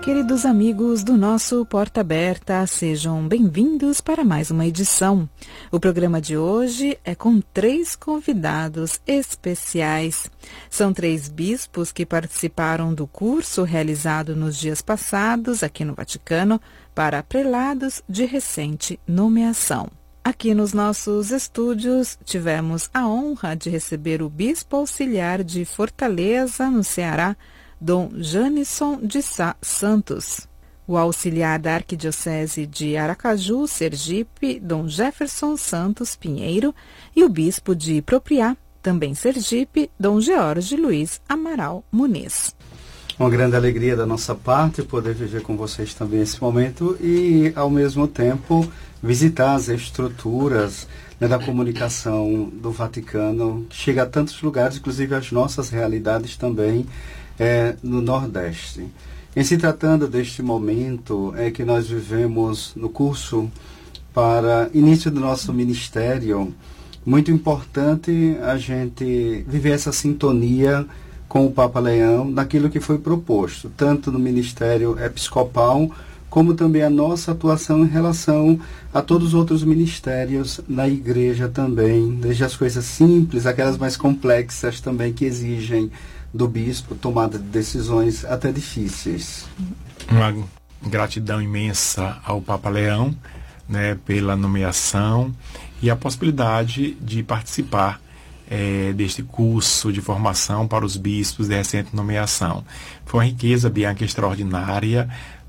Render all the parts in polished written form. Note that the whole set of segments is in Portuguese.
Queridos amigos do nosso Porta Aberta, sejam bem-vindos para mais uma edição. O programa de hoje é com 3 convidados especiais. São 3 bispos que participaram do curso realizado nos dias passados aqui no Vaticano para prelados de recente nomeação. Aqui nos nossos estúdios tivemos a honra de receber o bispo auxiliar de Fortaleza, no Ceará, Dom Janisson de Sá Santos, o auxiliar da Arquidiocese de Aracaju, Sergipe, Dom Jefferson Santos Pinheiro, e o bispo de Propriá, também Sergipe, Dom George Luiz Amaral Muniz. Uma grande alegria da nossa parte poder viver com vocês também esse momento e, ao mesmo tempo, visitar as estruturas da comunicação do Vaticano, que chega a tantos lugares, inclusive as nossas realidades também, no Nordeste. Em se tratando deste momento que nós vivemos no curso para início do nosso ministério, muito importante a gente viver essa sintonia com o Papa Leão naquilo que foi proposto, tanto no ministério episcopal, como também a nossa atuação em relação a todos os outros ministérios na igreja também, desde as coisas simples, aquelas mais complexas também que exigem do bispo tomada de decisões até difíceis. Uma gratidão imensa ao Papa Leão, pela nomeação e a possibilidade de participar deste curso de formação para os bispos de recente nomeação. Foi uma riqueza, Bianca, extraordinária,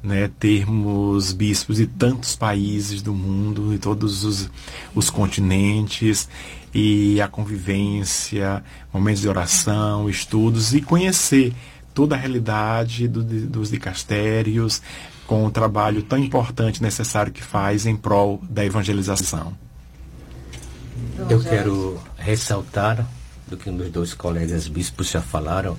termos bispos de tantos países do mundo, de todos os continentes, e a convivência, momentos de oração, estudos, e conhecer toda a realidade dos dicastérios, com o trabalho tão importante e necessário que faz em prol da evangelização. Eu quero ressaltar do que meus 2 colegas bispos já falaram,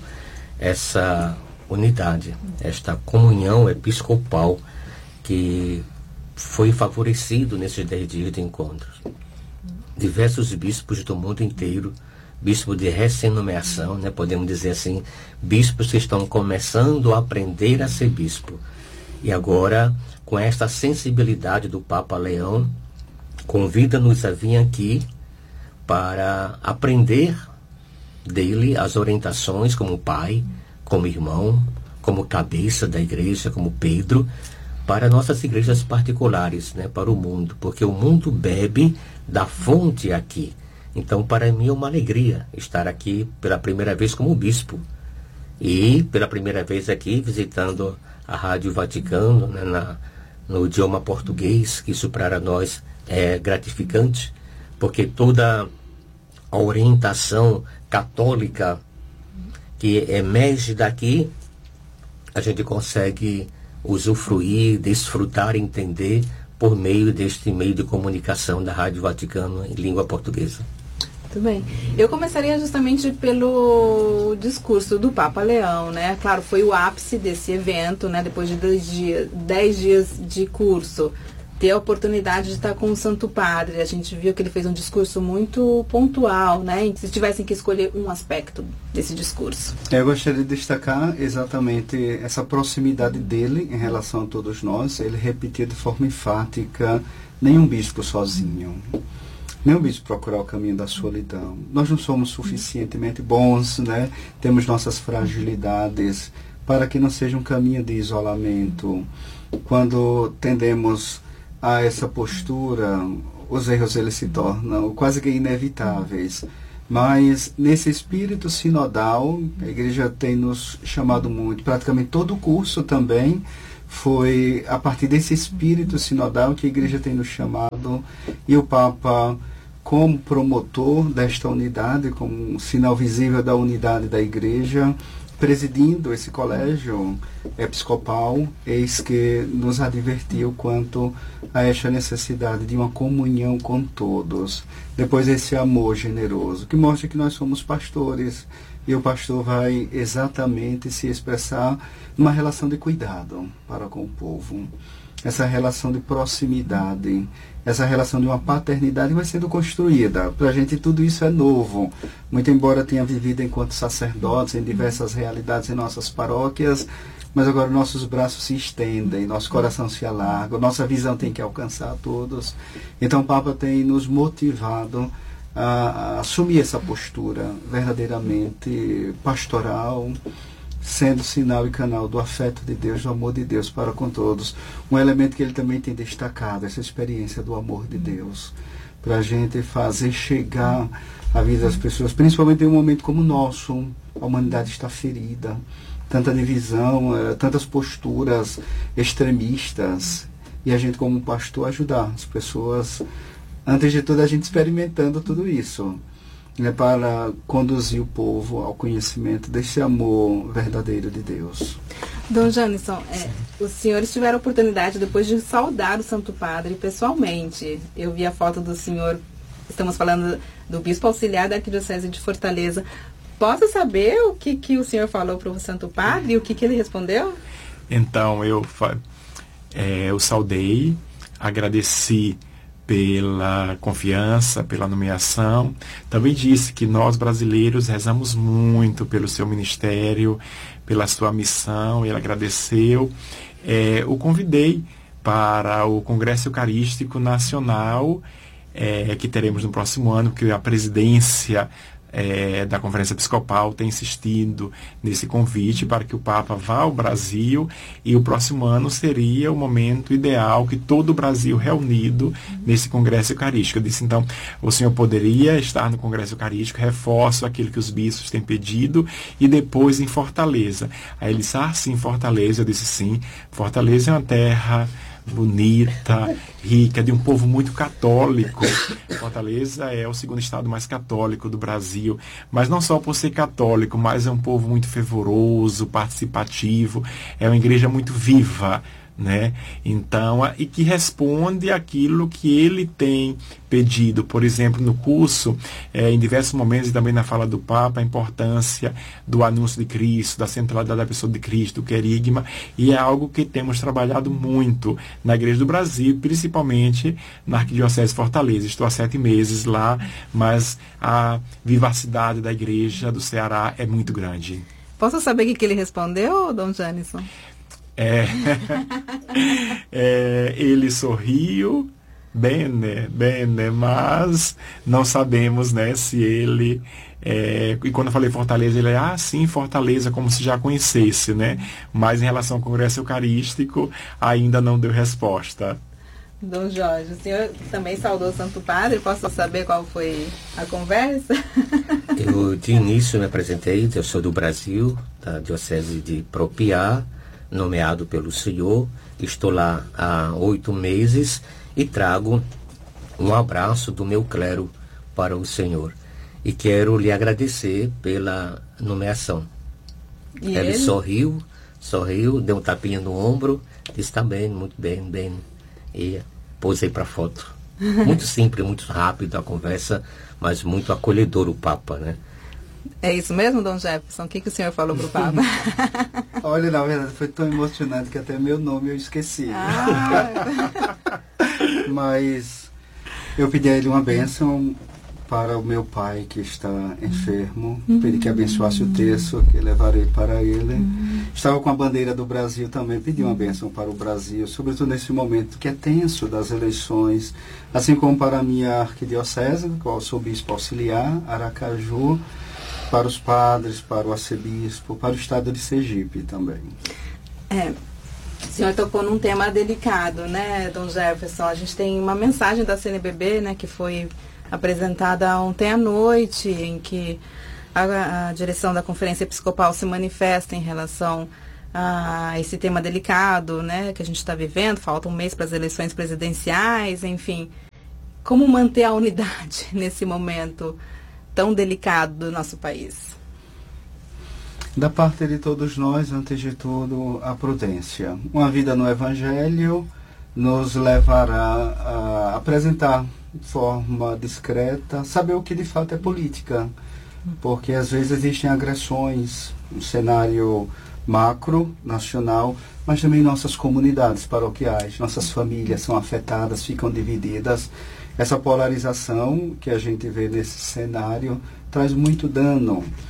essa unidade, esta comunhão episcopal que foi favorecido nesses 10 dias de encontros. Diversos bispos do mundo inteiro, bispos de recém-nomeação, podemos dizer assim, bispos que estão começando a aprender a ser bispo. E agora, com esta sensibilidade do Papa Leão, convida-nos a vir aqui para aprender dele as orientações como pai, como irmão, como cabeça da igreja, como Pedro, para nossas igrejas particulares, para o mundo, porque o mundo bebe da fonte aqui. Então, para mim é uma alegria estar aqui pela primeira vez como bispo e pela primeira vez aqui visitando a Rádio Vaticano, no idioma português, que isso para nós é gratificante, porque toda a orientação católica que emerge daqui, a gente consegue usufruir, desfrutar, entender por meio deste meio de comunicação da Rádio Vaticano em língua portuguesa. Muito bem. Eu começaria justamente pelo discurso do Papa Leão, Claro, foi o ápice desse evento, depois de 10 dias de curso. Ter a oportunidade de estar com o Santo Padre. A gente viu que ele fez um discurso muito pontual, Se tivessem que escolher um aspecto desse discurso. Eu gostaria de destacar exatamente essa proximidade dele em relação a todos nós. Ele repetiu de forma enfática: nenhum bispo sozinho. Nenhum bispo procurar o caminho da solidão. Nós não somos suficientemente bons, Temos nossas fragilidades para que não seja um caminho de isolamento. Quando tendemos a essa postura, os erros eles se tornam quase que inevitáveis. Mas nesse espírito sinodal, a igreja tem nos chamado muito, praticamente todo o curso também foi a partir desse espírito sinodal que a igreja tem nos chamado, e o Papa, como promotor desta unidade, como um sinal visível da unidade da igreja, presidindo esse colégio episcopal, eis que nos advertiu quanto a esta necessidade de uma comunhão com todos. Depois esse amor generoso, que mostra que nós somos pastores, e o pastor vai exatamente se expressar numa relação de cuidado para com o povo. Essa relação de proximidade, essa relação de uma paternidade vai sendo construída. Para a gente tudo isso é novo. Muito embora tenha vivido enquanto sacerdotes em diversas realidades em nossas paróquias, mas agora nossos braços se estendem, nosso coração se alarga, nossa visão tem que alcançar a todos. Então o Papa tem nos motivado a assumir essa postura verdadeiramente pastoral, sendo sinal e canal do afeto de Deus, do amor de Deus para com todos. Um elemento que ele também tem destacado, essa experiência do amor de Deus, para a gente fazer chegar a vida das pessoas, principalmente em um momento como o nosso. A humanidade está ferida, tanta divisão, tantas posturas extremistas, e a gente como pastor ajudar as pessoas, antes de tudo a gente experimentando tudo isso, né, para conduzir o povo ao conhecimento desse amor verdadeiro de Deus. Dom Janison, os senhores tiveram a oportunidade depois de saudar o Santo Padre pessoalmente. Eu vi a foto do senhor, estamos falando do Bispo Auxiliar da Arquidiocese de Fortaleza. Posso saber o que o senhor falou para o Santo Padre e o que ele respondeu? Então, eu saudei, agradeci pela confiança, pela nomeação. Também disse que nós brasileiros rezamos muito pelo seu ministério, pela sua missão. Ele agradeceu. O convidei para o Congresso Eucarístico Nacional, que teremos no próximo ano, porque a presidência da Conferência Episcopal tem insistido nesse convite para que o Papa vá ao Brasil, e o próximo ano seria o momento ideal que todo o Brasil reunido nesse Congresso Eucarístico. Eu disse, então, o senhor poderia estar no Congresso Eucarístico, reforço aquilo que os bispos têm pedido, e depois em Fortaleza. Aí ele disse, sim, Fortaleza. Eu disse, sim, Fortaleza é uma terra bonita, rica, de um povo muito católico. Fortaleza é o segundo estado mais católico do Brasil, mas não só por ser católico, mas é um povo muito fervoroso, participativo, é uma igreja muito viva, né? Então, e que responde àquilo que ele tem pedido. Por exemplo, no curso, em diversos momentos, e também na fala do Papa, a importância do anúncio de Cristo, da centralidade da pessoa de Cristo, do querigma, e é algo que temos trabalhado muito na Igreja do Brasil, principalmente na Arquidiocese de Fortaleza. Estou há 7 meses lá, mas a vivacidade da Igreja do Ceará é muito grande. Posso saber o que ele respondeu, Dom Janison? Ele sorriu, bene, mas não sabemos, né, se ele... e quando eu falei Fortaleza, ele sim, Fortaleza, como se já conhecesse, né? Mas em relação ao Congresso Eucarístico, ainda não deu resposta. Dom Jorge, o senhor também saudou o Santo Padre? Posso saber qual foi a conversa? Eu, de início, me apresentei, eu sou do Brasil, da Diocese de Propiá, nomeado pelo senhor. Estou lá há 8 meses e trago um abraço do meu clero para o senhor. E quero lhe agradecer pela nomeação. E ele sorriu, deu um tapinha no ombro, disse, tá bem, muito bem. E posei para foto. Muito simples, muito rápido a conversa, mas muito acolhedor o Papa, né? É isso mesmo, Dom Jefferson? O que o senhor falou para o Papa? Olha, na verdade, foi tão emocionante que até meu nome eu esqueci. Mas eu pedi a ele uma bênção para o meu pai, que está enfermo. Pedi que abençoasse o terço, que levarei para ele. Estava com a bandeira do Brasil também. Pedi uma bênção para o Brasil, sobretudo nesse momento que é tenso das eleições, assim como para a minha arquidiocese, do qual sou bispo auxiliar, Aracaju, para os padres, para o arcebispo, para o estado de Sergipe também. O senhor tocou num tema delicado, né, Dom Jefferson? A gente tem uma mensagem da CNBB, né, que foi apresentada ontem à noite, em que a direção da Conferência Episcopal se manifesta em relação a esse tema delicado, né, que a gente está vivendo. Falta um mês para as eleições presidenciais, enfim. Como manter a unidade nesse momento tão delicado do nosso país? Da parte de todos nós, antes de tudo, a prudência. Uma vida no Evangelho nos levará a apresentar de forma discreta, saber o que de fato é política, porque às vezes existem agressões no cenário macro, nacional, mas também nossas comunidades paroquiais, nossas famílias são afetadas, ficam divididas. Essa polarização que a gente vê nesse cenário traz muito dano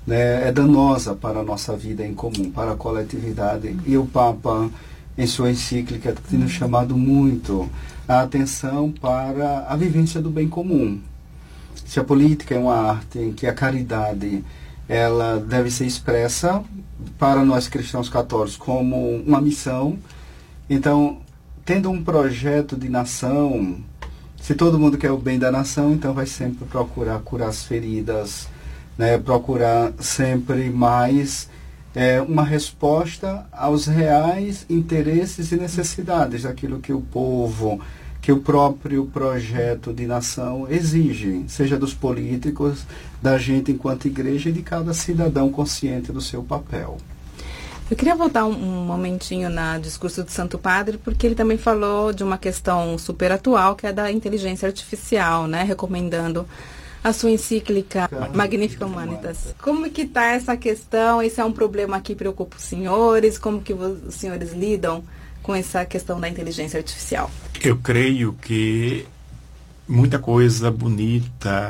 né, é danosa para a nossa vida em comum, para a coletividade. E o Papa, em sua encíclica, tem nos chamado muito a atenção para a vivência do bem comum. Se a política é uma arte em que a caridade ela deve ser expressa para nós cristãos católicos como uma missão, então, tendo um projeto de nação, se todo mundo quer o bem da nação, então vai sempre procurar curar as feridas, né, procurar sempre mais uma resposta aos reais interesses e necessidades daquilo que o povo, que o próprio projeto de nação exige, seja dos políticos, da gente enquanto igreja e de cada cidadão consciente do seu papel. Eu queria voltar um momentinho no discurso do Santo Padre, porque ele também falou de uma questão super atual, que é da inteligência artificial, né? Recomendando a sua encíclica Magnifica Humanitas. Como que está essa questão? Esse é um problema que preocupa os senhores? Como que os senhores lidam com essa questão da inteligência artificial? Eu creio que muita coisa bonita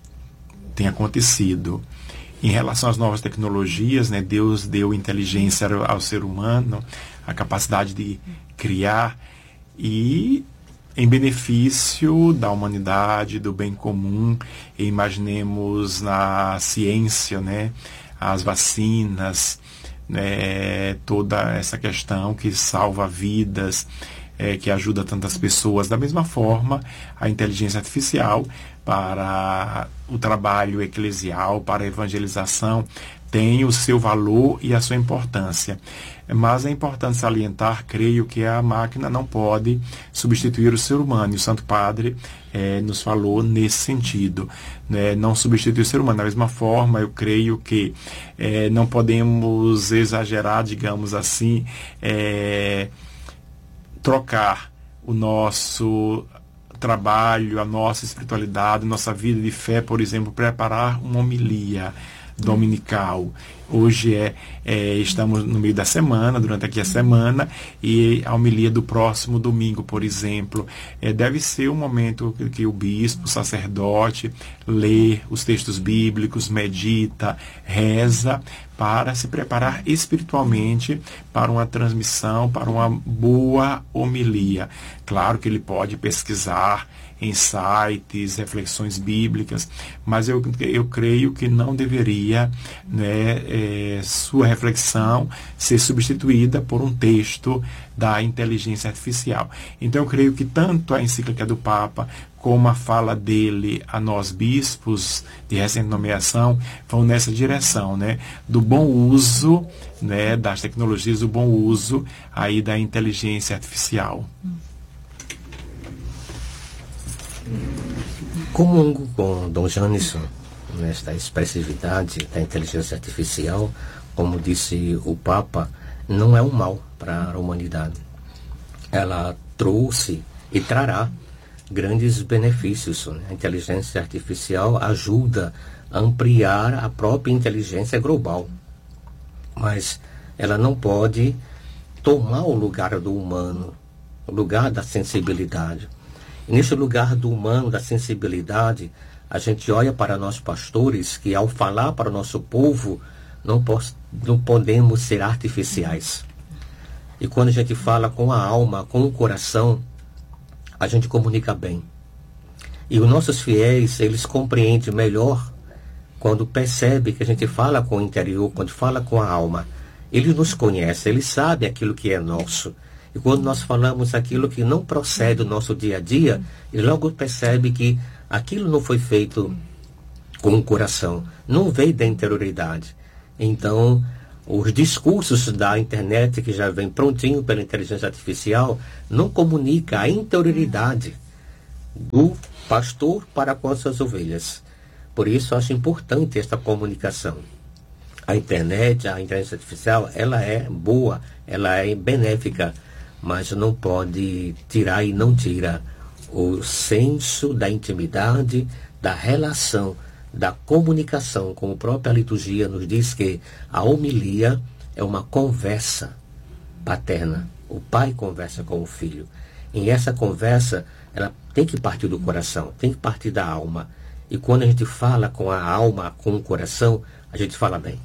tem acontecido. Em relação às novas tecnologias, né, Deus deu inteligência ao ser humano, a capacidade de criar, e em benefício da humanidade, do bem comum. Imaginemos na ciência, né, as vacinas, né, toda essa questão que salva vidas, que ajuda tantas pessoas. Da mesma forma, a inteligência artificial para o trabalho eclesial, para a evangelização, tem o seu valor e a sua importância. Mas é importante salientar, creio, que a máquina não pode substituir o ser humano. E o Santo Padre nos falou nesse sentido, né? Não substituir o ser humano. Da mesma forma, eu creio que não podemos exagerar, digamos assim, trocar o nosso trabalho, a nossa espiritualidade, nossa vida de fé, por exemplo, preparar uma homilia dominical. Hoje estamos no meio da semana, durante aqui a semana, e a homilia do próximo domingo, por exemplo, deve ser um momento que o bispo, o sacerdote, lê os textos bíblicos, medita, reza, para se preparar espiritualmente para uma transmissão, para uma boa homilia. Claro que ele pode pesquisar em sites, reflexões bíblicas, mas eu creio que não deveria, né, sua reflexão ser substituída por um texto da inteligência artificial. Então eu creio que tanto a encíclica do Papa como a fala dele a nós bispos de recente nomeação vão nessa direção, né, do bom uso, né, das tecnologias, do bom uso aí da inteligência artificial. Comungo com Dom Janisson nesta expressividade da inteligência artificial. Como disse o Papa, não é um mal para a humanidade. Ela trouxe e trará grandes benefícios. A inteligência artificial ajuda a ampliar a própria inteligência global, mas ela não pode tomar o lugar do humano, o lugar da sensibilidade. E nesse lugar do humano, da sensibilidade, a gente olha para nós pastores que, ao falar para o nosso povo, não podemos ser artificiais. E quando a gente fala com a alma, com o coração, a gente comunica bem. E os nossos fiéis, eles compreendem melhor quando percebem que a gente fala com o interior, quando fala com a alma. Eles nos conhecem, eles sabem aquilo que é nosso. E quando nós falamos aquilo que não procede do nosso dia a dia, ele logo percebe que aquilo não foi feito com o coração, não veio da interioridade. Então, os discursos da internet, que já vem prontinho pela inteligência artificial, não comunica a interioridade do pastor para com as suas ovelhas. Por isso, eu acho importante esta comunicação. A internet, a inteligência artificial, ela é boa, ela é benéfica, mas não pode tirar e não tira o senso da intimidade, da relação, da comunicação, como a própria liturgia nos diz que a homilia é uma conversa paterna. O pai conversa com o filho. E essa conversa, ela tem que partir do coração, tem que partir da alma. E quando a gente fala com a alma, com o coração, a a gente fala bem.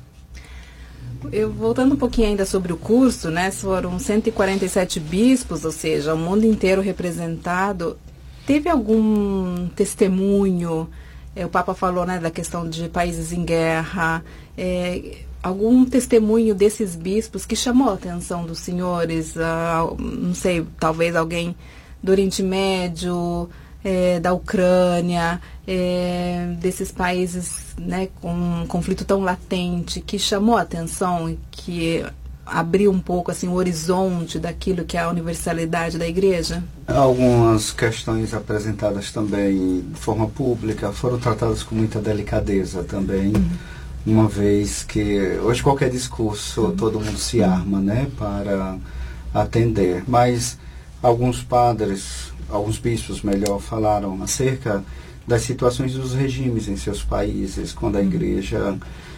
Eu, voltando um pouquinho ainda sobre o curso, né, foram 147 bispos, ou seja, o mundo inteiro representado. Teve algum testemunho, o Papa falou, né, da questão de países em guerra, algum testemunho desses bispos que chamou a atenção dos senhores, não sei, talvez alguém do Oriente Médio, da Ucrânia, desses países, né, com um conflito tão latente, que chamou a atenção, que abriu um pouco assim, o horizonte daquilo que é a universalidade da Igreja? Algumas questões apresentadas também de forma pública foram tratadas com muita delicadeza também, uma vez que hoje qualquer discurso todo mundo se arma, né, para atender, mas alguns padres, alguns bispos melhor, falaram acerca das situações dos regimes em seus países, quando a Igreja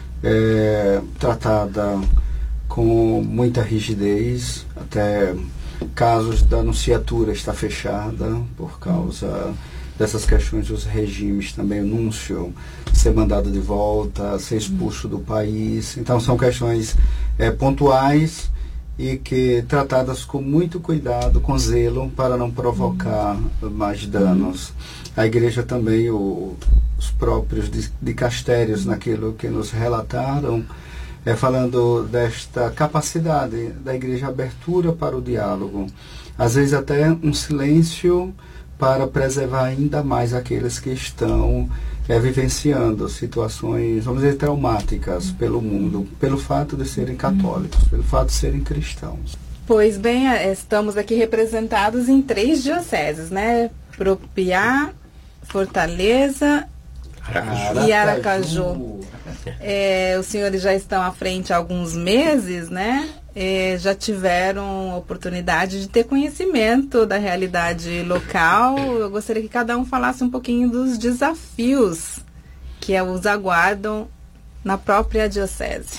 é tratada com muita rigidez, até casos da anunciatura está fechada por causa dessas questões dos regimes, também o núncio ser mandado de volta, ser expulso do país. Então são questões pontuais e que tratadas com muito cuidado, com zelo, para não provocar mais danos. A Igreja também, os próprios dicastérios, naquilo que nos relataram, falando desta capacidade da Igreja, abertura para o diálogo, às vezes até um silêncio para preservar ainda mais aqueles que estão vivenciando situações, vamos dizer, traumáticas pelo mundo, pelo fato de serem católicos, pelo fato de serem cristãos. Pois bem, estamos aqui representados em 3 dioceses, né? Propriá, Fortaleza e Aracaju. Os senhores já estão à frente há alguns meses, né? Já tiveram oportunidade de ter conhecimento da realidade local. Eu gostaria que cada um falasse um pouquinho dos desafios que os aguardam na própria diocese.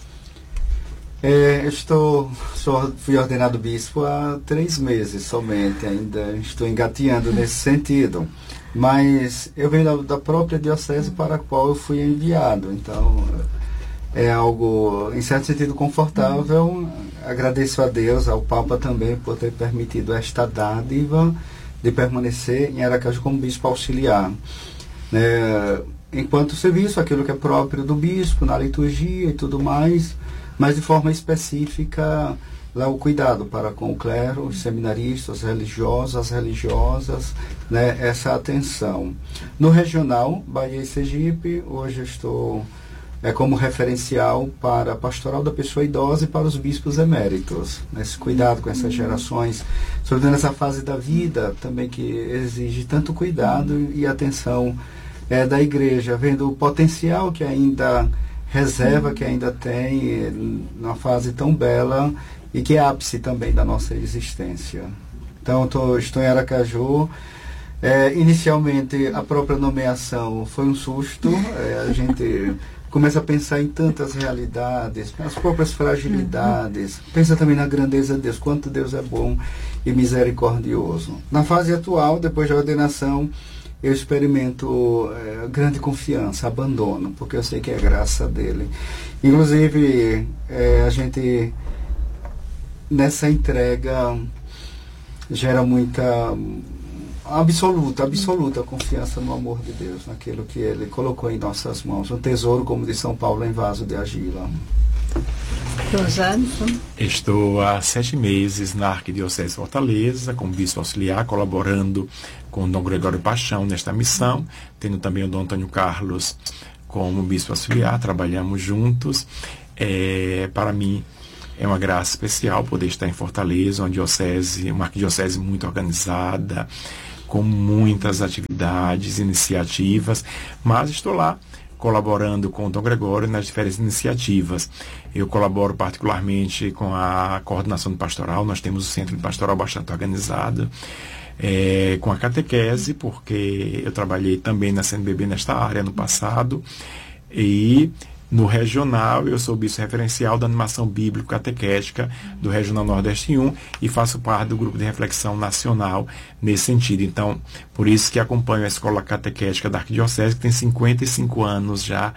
Fui ordenado bispo há 3 meses somente, ainda estou engateando nesse sentido. Mas eu venho da própria diocese para a qual eu fui enviado, então é algo, em certo sentido, confortável. Agradeço a Deus, ao Papa também, por ter permitido esta dádiva de permanecer em Aracaju como bispo auxiliar. Enquanto serviço, aquilo que é próprio do bispo, na liturgia e tudo mais, mas de forma específica, lá o cuidado para com o clero, os seminaristas, os religiosos, as religiosas, né, essa atenção. No regional, Bahia e Sergipe, hoje eu estou como referencial para a pastoral da pessoa idosa e para os bispos eméritos. Esse cuidado com essas gerações, sobretudo nessa fase da vida também que exige tanto cuidado e atenção da Igreja, vendo o potencial que ainda reserva, que ainda tem, numa fase tão bela e que é ápice também da nossa existência. Então, estou em Aracaju. Inicialmente, a própria nomeação foi um susto. A gente começa a pensar em tantas realidades, as próprias fragilidades. Pensa também na grandeza de Deus, quanto Deus é bom e misericordioso. Na fase atual, depois da ordenação, eu experimento grande confiança, abandono, porque eu sei que é graça dele. Inclusive, a gente, nessa entrega, gera muita, absoluta confiança no amor de Deus, naquilo que ele colocou em nossas mãos. Um tesouro, como diz São Paulo, em vaso de argila. Estou há 7 meses na Arquidiocese de Fortaleza, como bispo auxiliar, colaborando com o Dom Gregório Paixão nesta missão, tendo também o Dom Antônio Carlos como bispo auxiliar, trabalhamos juntos. Para mim é uma graça especial poder estar em Fortaleza, uma arquidiocese muito organizada, com muitas atividades, iniciativas, mas estou lá colaborando com o Dom Gregório nas diferentes iniciativas. Eu colaboro particularmente com a coordenação de pastoral, nós temos o centro de pastoral bastante organizado, com a catequese, porque eu trabalhei também na CNBB nesta área no passado, e no regional eu sou bispo referencial da animação bíblico-catequética do Regional Nordeste 1 e faço parte do grupo de reflexão nacional nesse sentido. Então, por isso que acompanho a Escola Catequética da Arquidiocese, que tem 55 anos já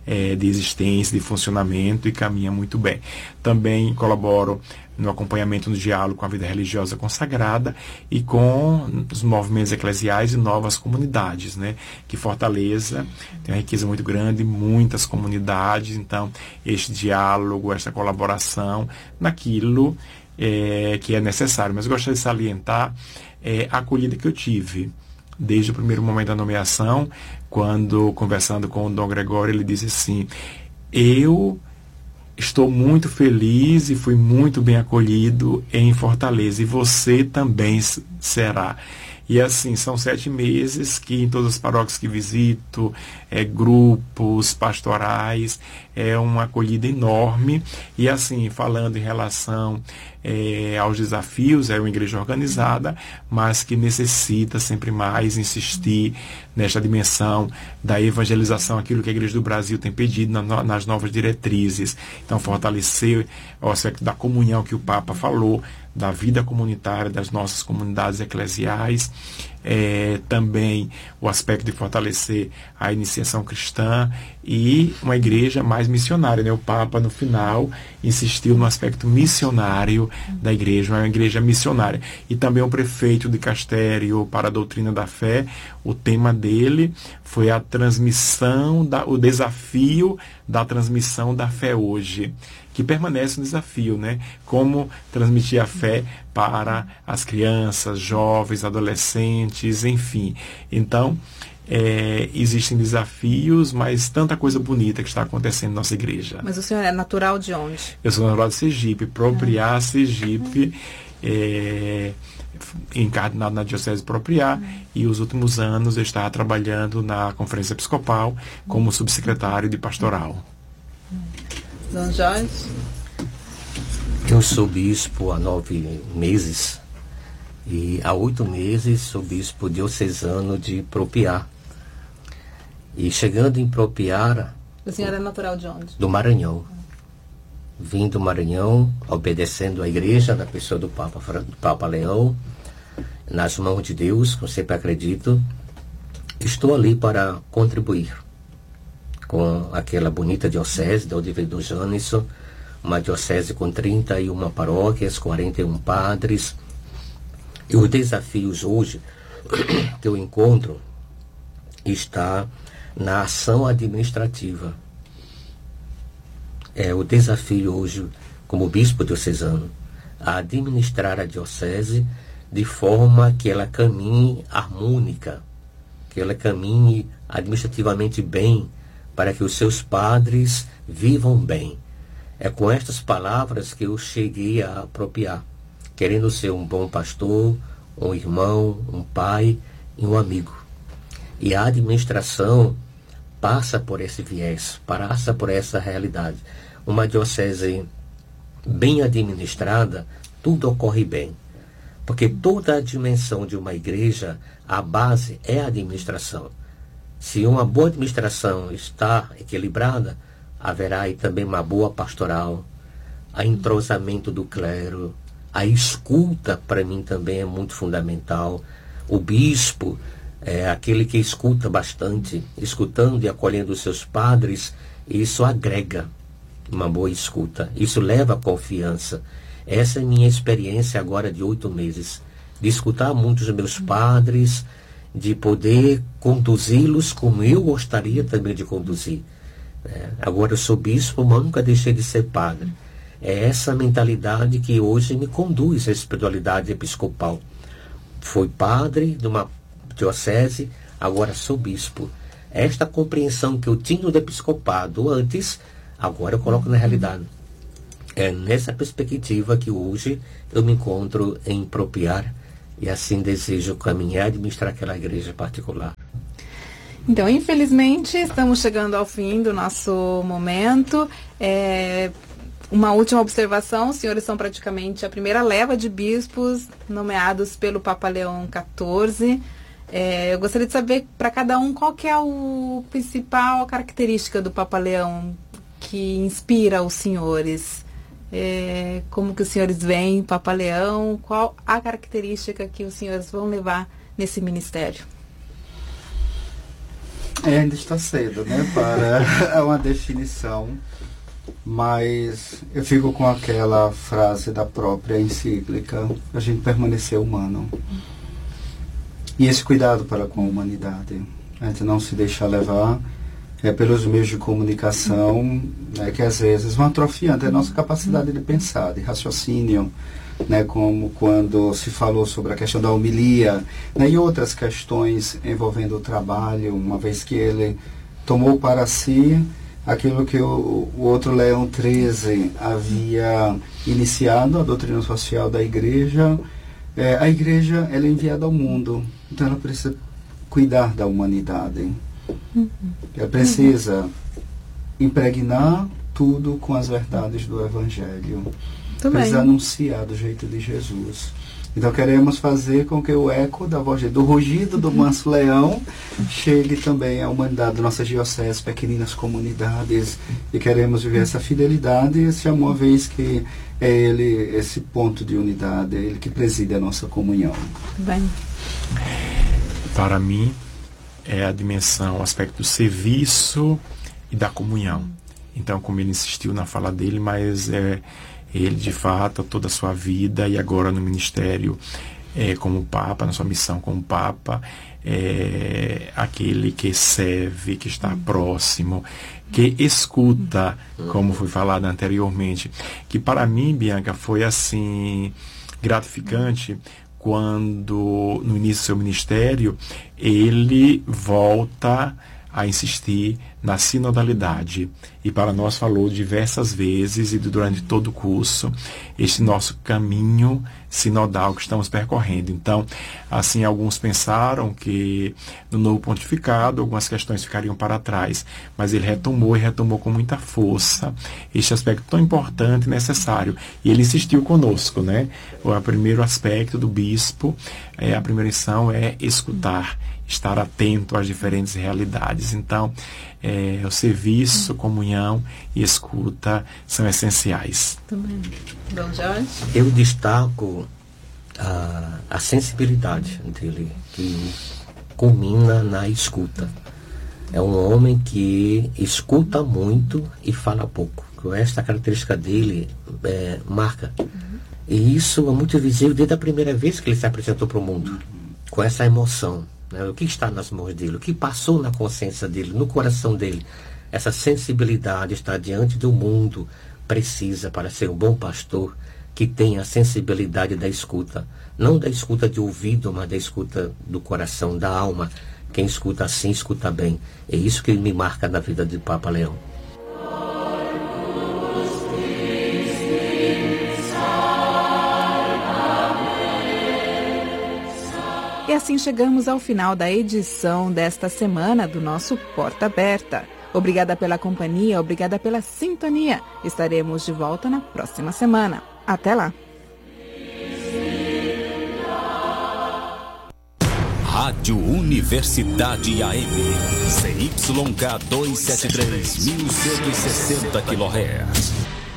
de existência, de funcionamento e caminha muito bem. Também colaboro no acompanhamento, no diálogo com a vida religiosa consagrada e com os movimentos eclesiais e novas comunidades, né? Que Fortaleza tem uma riqueza muito grande, muitas comunidades, então este diálogo, esta colaboração naquilo que é necessário. Mas eu gostaria de salientar a acolhida que eu tive desde o primeiro momento da nomeação, quando, conversando com o Dom Gregório, ele disse assim: eu estou muito feliz e fui muito bem acolhido em Fortaleza, e você também será. E assim, são 7 meses que em todas as paróquias que visito, grupos pastorais, é uma acolhida enorme. E assim, falando em relação aos desafios, é uma igreja organizada, mas que necessita sempre mais insistir nesta dimensão da evangelização, aquilo que a Igreja do Brasil tem pedido nas novas diretrizes. Então, fortalecer o aspecto da comunhão que o Papa falou, da vida comunitária das nossas comunidades eclesiais, também o aspecto de fortalecer a iniciação cristã e uma igreja mais missionária, né? O Papa, no final, insistiu no aspecto missionário da igreja, uma igreja missionária. E também o prefeito de Castério para a Doutrina da Fé, o tema dele foi a transmissão, o desafio da transmissão da fé hoje, que permanece um desafio, né? Como transmitir a fé para as crianças, jovens, adolescentes, enfim. Então, existem desafios, mas tanta coisa bonita que está acontecendo na nossa igreja. Mas o senhor é natural de onde? Eu sou natural de Sergipe, Propriá, Sergipe, encardinado na Diocese de Propriá, e os últimos anos eu estava trabalhando na Conferência Episcopal como subsecretário de Pastoral. Dom Jorge? Eu sou bispo há 9 meses e há 8 meses sou bispo diocesano de Propriá. E chegando em Propriá... O senhor é natural de onde? Do Maranhão. Vim do Maranhão, obedecendo à igreja, na pessoa do Papa Leão, nas mãos de Deus, como sempre acredito. Estou ali para contribuir com aquela bonita diocese da Odivedo Janisson, uma diocese com 31 paróquias, 41 padres. E os desafios hoje que eu encontro está na ação administrativa. O desafio hoje, como bispo diocesano, a administrar a diocese de forma que ela caminhe harmônica, que ela caminhe administrativamente bem, para que os seus padres vivam bem. É com estas palavras que eu cheguei a apropriar, querendo ser um bom pastor, um irmão, um pai e um amigo. E a administração passa por esse viés, passa por essa realidade. Uma diocese bem administrada, tudo ocorre bem. Porque toda a dimensão de uma igreja, a base é a administração. Se uma boa administração está equilibrada, haverá aí também uma boa pastoral, a entrosamento do clero, a escuta, para mim, também é muito fundamental. O bispo é aquele que escuta bastante, escutando e acolhendo os seus padres, isso agrega uma boa escuta, isso leva a confiança. Essa é a minha experiência agora de 8 meses, de escutar muitos dos meus padres, de poder conduzi-los como eu gostaria também de conduzir. Agora eu sou bispo, mas nunca deixei de ser padre. É essa mentalidade que hoje me conduz à espiritualidade episcopal. Fui padre de uma diocese, agora sou bispo. Esta compreensão que eu tinha do episcopado antes, agora eu coloco na realidade. É nessa perspectiva que hoje eu me encontro em Propriá, e assim desejo caminhar e administrar aquela igreja particular. Então, infelizmente, estamos chegando ao fim do nosso momento. Uma última observação: os senhores são praticamente a primeira leva de bispos nomeados pelo Papa Leão XIV. Eu gostaria de saber, para cada um, qual que é a principal característica do Papa Leão que inspira os senhores. Como que os senhores veem Papa Leão? Qual a característica que os senhores vão levar nesse ministério? Ainda está cedo, né, para uma definição, mas eu fico com aquela frase da própria encíclica: a gente permanecer humano. E esse cuidado para com a humanidade, a gente não se deixar levar pelos meios de comunicação, né, que às vezes vão atrofiando a nossa capacidade de pensar, de raciocínio, né, como quando se falou sobre a questão da homilia, né, e outras questões envolvendo o trabalho, uma vez que ele tomou para si aquilo que o outro Leão XIII havia iniciado, a doutrina social da Igreja. A Igreja, ela é enviada ao mundo, então ela precisa cuidar da humanidade. Ela precisa impregnar tudo com as verdades do Evangelho. Precisa anunciar do jeito de Jesus. Então queremos fazer com que o eco da voz do rugido do manso leão chegue também à humanidade das nossas dioceses, pequeninas comunidades, e queremos viver essa fidelidade, esse amor, uma vez que é Ele, esse ponto de unidade, é Ele que preside a nossa comunhão. Bem. Para mim, é a dimensão, o aspecto do serviço e da comunhão. Então, como ele insistiu na fala dele, mas ele, de fato, toda a sua vida e agora no ministério como Papa, na sua missão como Papa, aquele que serve, que está próximo, que escuta, como foi falado anteriormente, que para mim, Bianca, foi assim gratificante quando no início do seu ministério ele volta a insistir na sinodalidade, e para nós falou diversas vezes e durante todo o curso este nosso caminho sinodal que estamos percorrendo. Então, assim, alguns pensaram que no novo pontificado algumas questões ficariam para trás, mas ele retomou com muita força este aspecto tão importante e necessário, e ele insistiu conosco, né? O primeiro aspecto do bispo, a primeira lição é escutar, estar atento às diferentes realidades. Então, o serviço, comunhão e escuta são essenciais. Também. Dom Jorge? Eu destaco a sensibilidade dele, que culmina na escuta. É um homem que escuta muito e fala pouco. Esta característica dele marca. E isso é muito visível desde a primeira vez que ele se apresentou para o mundo, com essa emoção. O que está nas mãos dele, o que passou na consciência dele, no coração dele. Essa sensibilidade está diante do mundo, precisa para ser um bom pastor que tenha a sensibilidade da escuta. Não da escuta de ouvido, mas da escuta do coração, da alma. Quem escuta assim, escuta bem. É isso que me marca na vida do Papa Leão. E assim chegamos ao final da edição desta semana do nosso Porta Aberta. Obrigada pela companhia, obrigada pela sintonia. Estaremos de volta na próxima semana. Até lá! Rádio Universidade AM, CYK 273, 1160 kHz.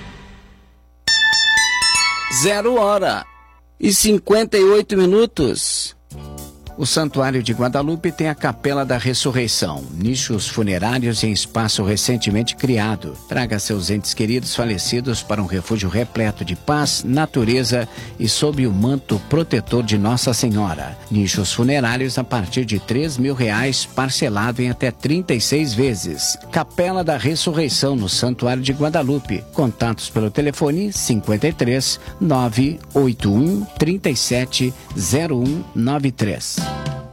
0h58. O Santuário de Guadalupe tem a Capela da Ressurreição, nichos funerários em espaço recentemente criado. Traga seus entes queridos falecidos para um refúgio repleto de paz, natureza e sob o manto protetor de Nossa Senhora. Nichos funerários a partir de R$3.000, parcelado em até 36 vezes. Capela da Ressurreição no Santuário de Guadalupe. Contatos pelo telefone 53 981 37 0193.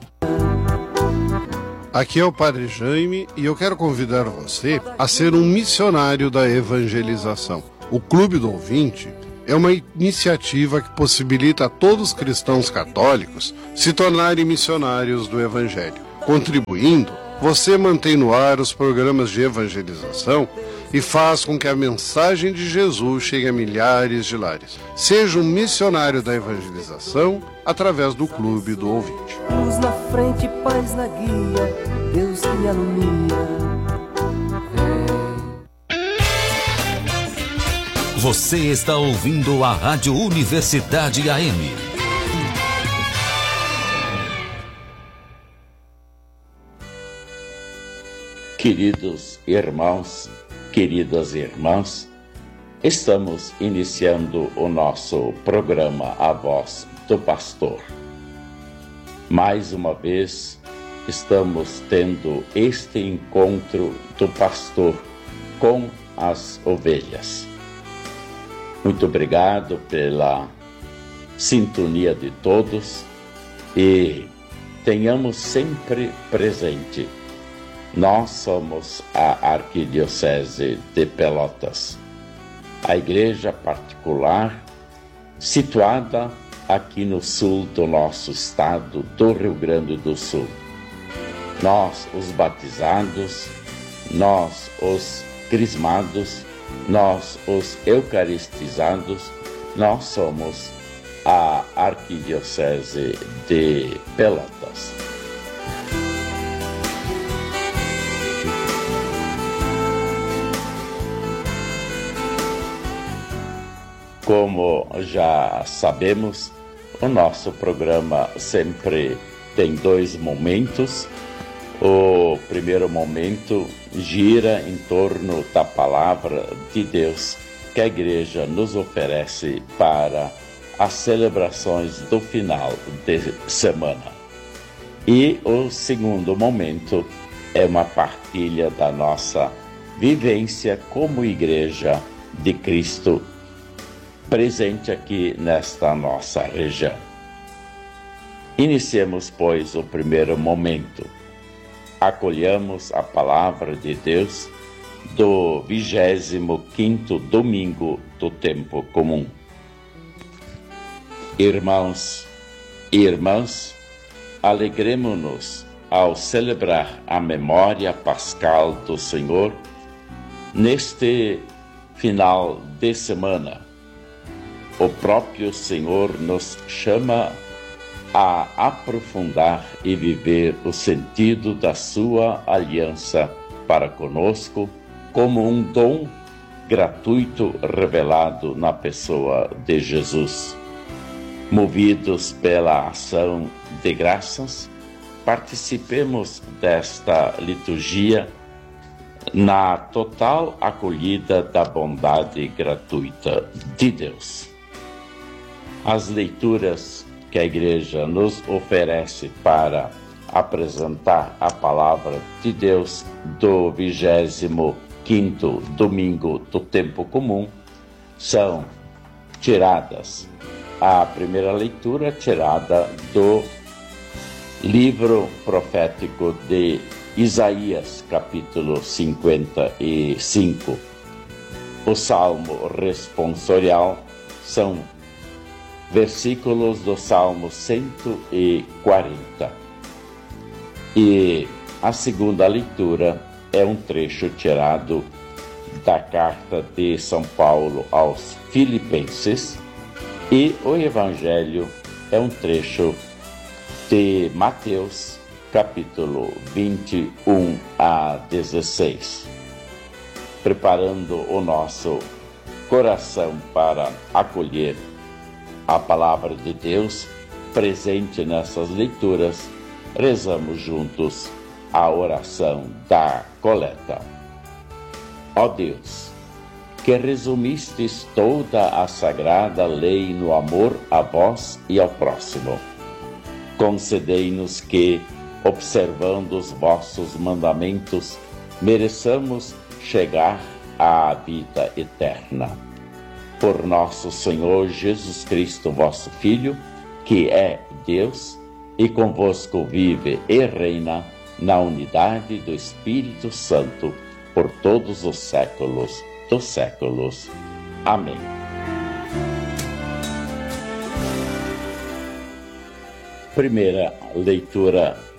Aqui é o Padre Jaime e eu quero convidar você a ser um missionário da evangelização. O Clube do Ouvinte é uma iniciativa que possibilita a todos os cristãos católicos se tornarem missionários do Evangelho. Contribuindo, você mantém no ar os programas de evangelização e faz com que a mensagem de Jesus chegue a milhares de lares. Seja um missionário da evangelização através do Clube do Ouvinte. Luz na frente, paz na guia, Deus que me alumia. Você está ouvindo a Rádio Universidade AM. queridos irmãos, queridas irmãs, estamos iniciando o nosso programa A Voz do Pastor. Mais uma vez, estamos tendo este encontro do pastor com as ovelhas. Muito obrigado pela sintonia de todos e tenhamos sempre presente: nós somos a Arquidiocese de Pelotas, a igreja particular situada aqui no sul do nosso estado do Rio Grande do Sul. Nós, os batizados, nós, os crismados, nós, os eucaristizados, nós somos a Arquidiocese de Pelotas. Como já sabemos, o nosso programa sempre tem dois momentos. O primeiro momento gira em torno da palavra de Deus que a igreja nos oferece para as celebrações do final de semana. E o segundo momento é uma partilha da nossa vivência como igreja de Cristo presente aqui nesta nossa região. Iniciemos, pois, o primeiro momento. Acolhamos a palavra de Deus do 25º domingo do tempo comum. Irmãos e irmãs, alegremo-nos ao celebrar a memória pascal do Senhor neste final de semana. O próprio Senhor nos chama a aprofundar e viver o sentido da sua aliança para conosco como um dom gratuito revelado na pessoa de Jesus. Movidos pela ação de graças, participemos desta liturgia na total acolhida da bondade gratuita de Deus. As leituras que a Igreja nos oferece para apresentar a Palavra de Deus do 25º domingo do tempo comum são tiradas. A primeira leitura tirada do livro profético de Isaías, capítulo 55. O salmo responsorial são versículos do Salmo 140. E a segunda leitura é um trecho tirado da carta de São Paulo aos Filipenses, e o Evangelho é um trecho de Mateus, capítulo 21 a 16. Preparando o nosso coração para acolher a palavra de Deus presente nessas leituras, rezamos juntos a oração da coleta. Ó Deus, que resumistes toda a sagrada lei no amor a vós e ao próximo, concedei-nos que, observando os vossos mandamentos, mereçamos chegar à vida eterna. Por nosso Senhor Jesus Cristo, vosso Filho, que é Deus, e convosco vive e reina na unidade do Espírito Santo, por todos os séculos dos séculos. Amém. Primeira leitura